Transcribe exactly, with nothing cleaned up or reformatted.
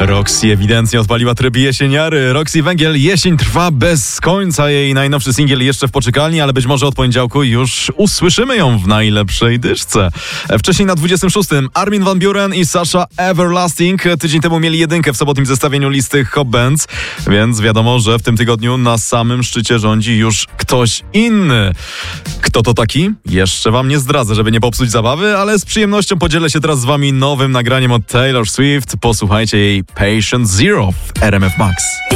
Roxy ewidentnie odpaliła tryb jesieniary. Roxy Węgiel, jesień trwa bez końca. Jej najnowszy singiel jeszcze w poczekalni, ale być może od poniedziałku już usłyszymy ją w najlepszej dyszce. Wcześniej na dwudziestym szóstym Armin van Buuren i Sasha Everlasting. Tydzień temu mieli jedynkę w sobotnim zestawieniu listy Hot Bands, więc wiadomo, że w tym tygodniu na samym szczycie rządzi już ktoś inny. Kto to taki? Jeszcze wam nie zdradzę, żeby nie popsuć zabawy, ale z przyjemnością podzielę się teraz z wami nowym nagraniem od Taylor Swift. Posłuchajcie jej Patient Zero w R M F Max.